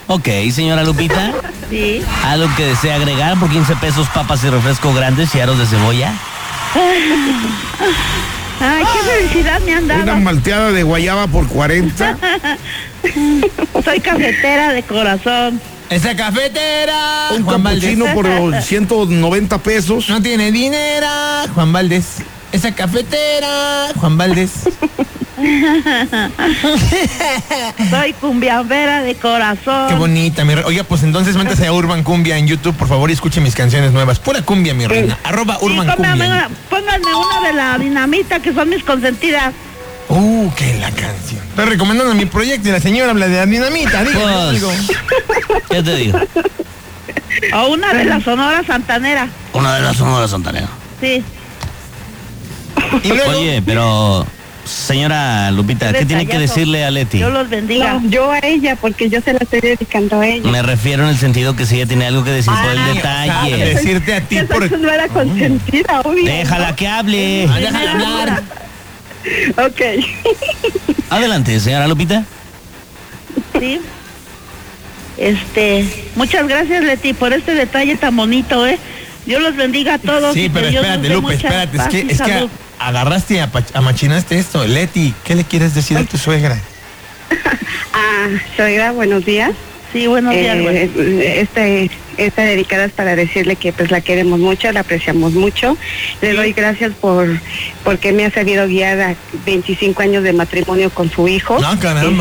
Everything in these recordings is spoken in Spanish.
Ok, señora Lupita. Sí. ¿Algo que desea agregar por 15 pesos, papas y refresco grandes y aros de cebolla? Ay, qué felicidad me han dado. Una malteada de guayaba por 40. Soy cafetera de corazón. Esa cafetera. Un Juan Valdés. capuchino por 190 pesos. No tiene dinero, Juan Valdés. Esa cafetera, Juan Valdés. Soy cumbiambera de corazón. Qué bonita, mi reina. Oiga, pues entonces métase a Urban Cumbia en YouTube, por favor, y escuche mis canciones nuevas. Pura cumbia, mi reina. @ Urban Cumbia. Pónganme una de la Dinamita, que son mis consentidas. Qué la canción. Estoy recomendando mi proyecto y la señora habla de la Dinamita. Dígame algo. ¿Qué te digo? O una de la Sonora Santanera. Una de las Sonora Santanera. Sí. Y luego, Oye, pero... Señora Lupita, ¿qué tiene que decirle a Leti? Dios los bendiga. No, yo a ella, porque yo se la estoy dedicando a ella. Me refiero en el sentido que si ella tiene algo que decir por el detalle. decirte a ti Esa por... no era consentida, obvio. Déjala que hable. Déjala hablar. Ok. Adelante, señora Lupita. Sí. Muchas gracias, Leti, por este detalle tan bonito, Dios los bendiga a todos. Sí, y pero que Dios espérate, nos dé Lupe, mucha espérate. paz y Es que salud. agarraste y amachinaste esto. Leti, ¿qué le quieres decir a tu suegra? Suegra, buenos días. Sí, buenos días, güey. Esta dedicada es para decirle que pues la queremos mucho, la apreciamos mucho. Le doy gracias porque me ha sabido guiar a 25 años de matrimonio con su hijo. No, caramba.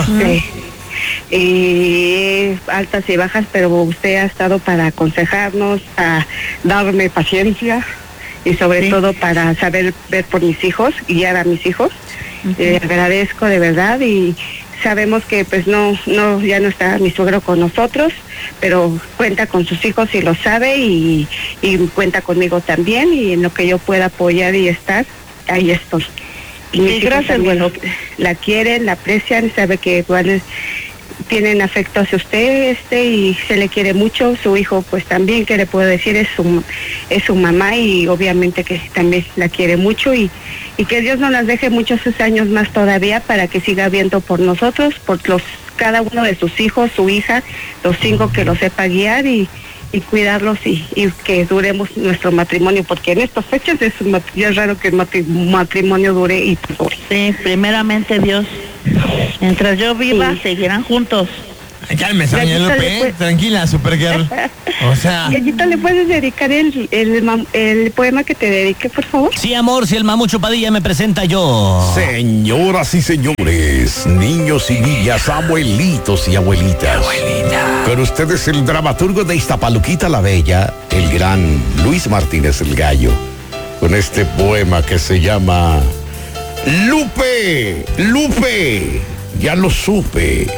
Altas y bajas, pero usted ha estado para aconsejarnos, a darme paciencia y sobre todo para saber ver por mis hijos, guiar a mis hijos. Agradezco de verdad y sabemos que pues ya no está mi suegro con nosotros, pero cuenta con sus hijos y lo sabe y cuenta conmigo también, y en lo que yo pueda apoyar y estar, ahí estoy. Y mis hijos gracias, también bueno. la quieren, la aprecian, sabe que igual tienen afecto hacia usted, y se le quiere mucho. Su hijo pues también, que le puedo decir, es su mamá, y obviamente que también la quiere mucho, y que Dios nos las deje muchos años más todavía para que siga viendo por nosotros, por cada uno de sus hijos, su hija, los 5, que los sepa guiar y cuidarlos, y que duremos nuestro matrimonio, porque en estas fechas ya es raro que el matrimonio dure y dure. Sí, primeramente Dios. Mientras yo viva, seguirán juntos. Ay, cálmese, doña Gallita, Lupe, después. Tranquila, Supergirl. O sea... Gallita, ¿le puedes dedicar el poema que te dedique, por favor? Sí, amor, si el Mamucho Padilla me presenta yo. Señoras y señores, niños y niñas, abuelitos y abuelitas. Con ustedes el dramaturgo de Iztapaluquita la Bella, el gran Luis Martínez el Gallo, con este poema que se llama Lupe, Lupe, ya lo supe.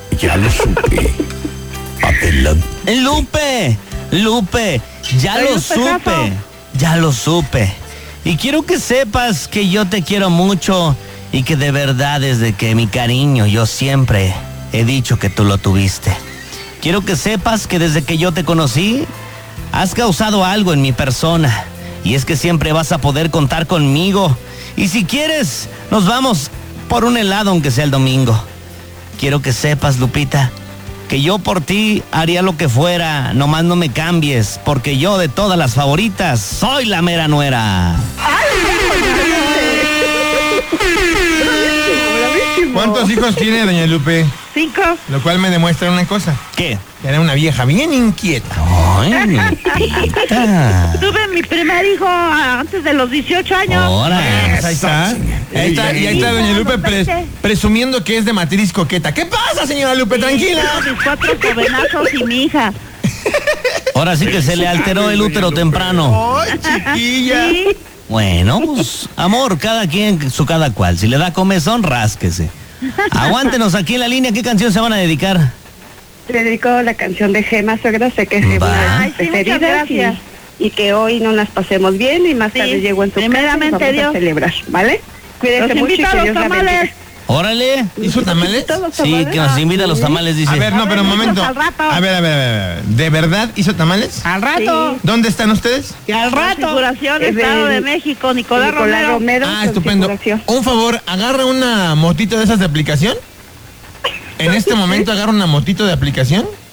Adelante. Lupe, ya Ay, lo Lupe, supe, Jafa. ya lo supe. Y quiero que sepas que yo te quiero mucho y que de verdad desde que mi cariño yo siempre he dicho que tú lo tuviste. Quiero que sepas que desde que yo te conocí has causado algo en mi persona, y es que siempre vas a poder contar conmigo. Y si quieres, nos vamos por un helado aunque sea el domingo. Quiero que sepas, Lupita, que yo por ti haría lo que fuera, nomás no me cambies, porque yo de todas las favoritas soy la mera nuera. ¿Cuántos hijos tiene doña Lupe? 5. Lo cual me demuestra una cosa. ¿Qué? Que era una vieja bien inquieta. Ay, mi Lupita. Tuve mi primer hijo antes de los 18 años. Ahora. Pues ahí está. Y ahí está doña Lupe presumiendo que es de matriz coqueta. ¿Qué pasa, señora Lupe? Tranquila. Mis 4 jovenazos y mi hija. Ahora sí que se le alteró el útero temprano. ¡Ay, chiquilla! Sí. Bueno, pues, amor, cada quien su cada cual. Si le da comezón, rásquese. Aguántenos aquí en la línea. ¿Qué canción se van a dedicar? Le dedico la canción de Gema, suegra, sé que es Va. una de Ay, mis sí, muchas preferidas, gracias. y que hoy no las pasemos bien, y más Sí, tarde llego en su casa y primeramente vamos Dios. a celebrar, ¿vale? Cuídense Los mucho y invito a que los Dios la bendiga. tamales. Órale. ¿Hizo tamales? Sí, que nos invita a los tamales, dice. A ver, no, pero un momento. Al rato. A ver. ¿De verdad hizo tamales? Al rato. Sí. ¿Dónde están ustedes? Y al rato. Figuración, Es Estado de- de México, Nicolás Romero. Ah, estupendo. configuración. Un favor, agarra una motito de esas de aplicación. En este momento agarra una motito de aplicación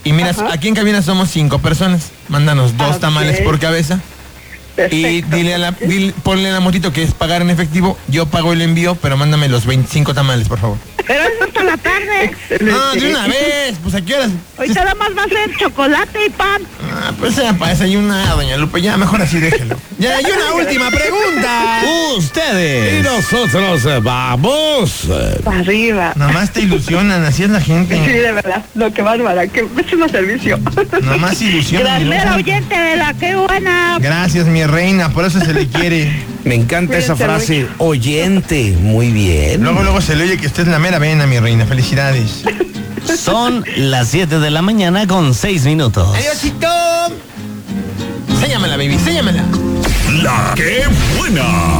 Y mira, Ajá. aquí en cabina somos 5 personas. Mándanos 2 Ok. tamales por cabeza. Y Perfecto. ponle a la motito que es pagar en efectivo. Yo pago el envío, pero mándame los 25 tamales, por favor. Pero es hasta la tarde. Excelente. No, de una vez. Pues a qué horas. Hoy nada más va a ser chocolate y pan. Ah, pues sea para desayunar, doña Lupe. Ya, mejor así déjelo. Ya, y una última pregunta. Y Ustedes. nosotros vamos. Para arriba. Nomás te ilusionan, así es la Sí, gente. de verdad. Lo que bárbara, que muchísimo servicio. Nomás ilusionan. Primera oyente de la que buena. Gracias, mi reina, por eso se le quiere. Me encanta esa Cuídense frase, oyente. Muy bien. Luego se le oye que usted es la mera vena, mi reina. Felicidades. Son las 7 de la mañana con 6 minutos. Adiósito. Séñamela, baby, séñamela. La que buena.